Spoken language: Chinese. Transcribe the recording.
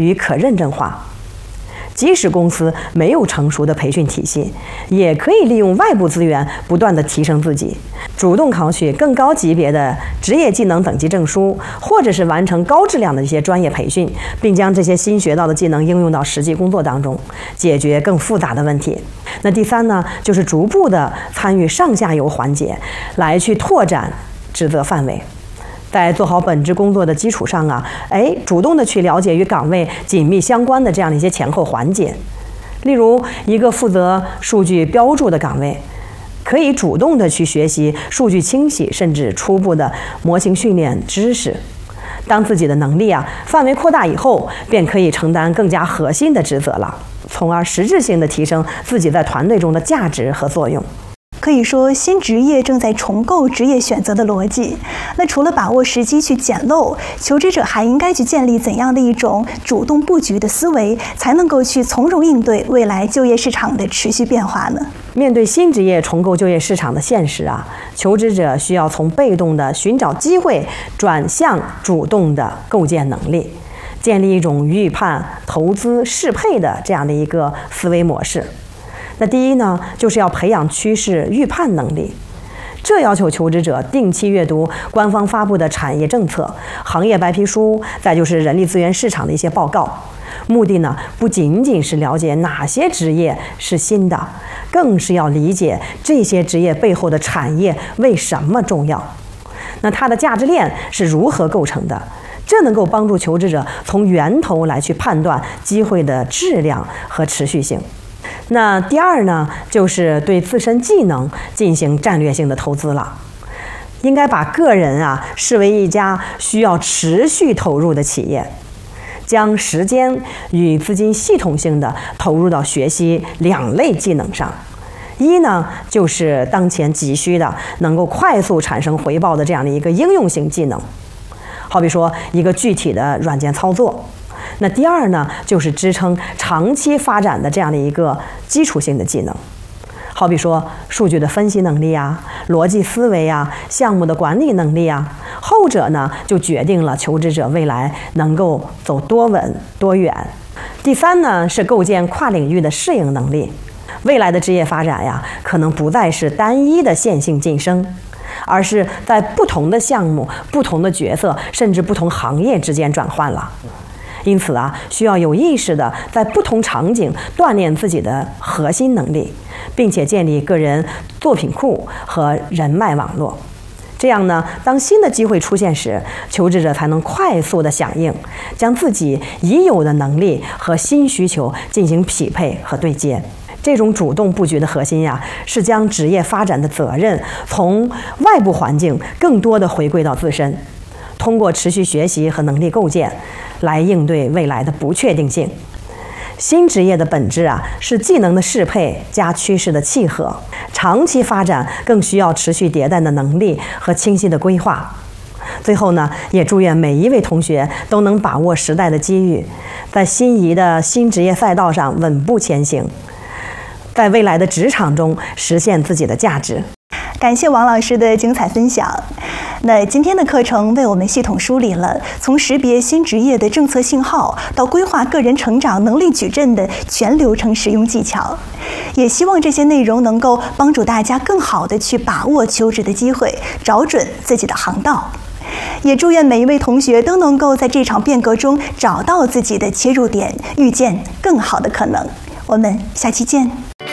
与可认证化。即使公司没有成熟的培训体系，也可以利用外部资源不断地提升自己，主动考取更高级别的职业技能等级证书，或者是完成高质量的一些专业培训，并将这些新学到的技能应用到实际工作当中，解决更复杂的问题。那第三呢，就是逐步的参与上下游环节，来去拓展职责范围。在做好本职工作的基础上啊，主动的去了解与岗位紧密相关的这样的一些前后环节。例如，一个负责数据标注的岗位，可以主动的去学习数据清洗，甚至初步的模型训练知识。当自己的能力范围扩大以后，便可以承担更加核心的职责了，从而实质性的提升自己在团队中的价值和作用。 可以说，新职业正在重构职业选择的逻辑。那除了把握时机去捡漏，求职者还应该去建立怎样的一种主动布局的思维，才能够去从容应对未来就业市场的持续变化呢？ 面对新职业重构就业市场的现实求职者需要从被动的寻找机会转向主动的构建能力，建立一种预判、投资、适配的这样的一个思维模式。那第一呢，就是要培养趋势预判能力，这要求求职者定期阅读官方发布的产业政策、行业白皮书，再就是人力资源市场的一些报告。目的呢，不仅仅是了解哪些职业是新的，更是要理解这些职业背后的产业为什么重要，那它的价值链是如何构成的。这能够帮助求职者从源头来去判断机会的质量和持续性。那第二呢，就是对自身技能进行战略性的投资了。应该把个人视为一家需要持续投入的企业，将时间与资金系统性的投入到学习两类技能上。一呢，就是当前急需的能够快速产生回报的这样的一个应用型技能，好比说一个具体的软件操作。那第二呢，就是支撑长期发展的这样的一个基础性的技能，好比说数据的分析能力逻辑思维项目的管理能力后者呢，就决定了求职者未来能够走多稳多远。第三呢，是构建跨领域的适应能力。未来的职业发展可能不再是单一的线性晋升，而是在不同的项目、不同的角色，甚至不同行业之间转换了。因此需要有意识的在不同场景锻炼自己的核心能力，并且建立个人作品库和人脉网络。这样呢，当新的机会出现时，求职者才能快速的响应，将自己已有的能力和新需求进行匹配和对接。这种主动布局的核心是将职业发展的责任从外部环境更多的回归到自身，通过持续学习和能力构建来应对未来的不确定性。新职业的本质是技能的适配加趋势的契合，长期发展更需要持续迭代的能力和清晰的规划。最后呢，也祝愿每一位同学都能把握时代的机遇，在心仪的新职业赛道上稳步前行，在未来的职场中实现自己的价值。 感谢王老师的精彩分享。那今天的课程为我们系统梳理了从识别新职业的政策信号到规划个人成长能力矩阵的全流程实用技巧，也希望这些内容能够帮助大家更好的去把握求职的机会，找准自己的航道。也祝愿每一位同学都能够在这场变革中找到自己的切入点，遇见更好的可能。我们下期见。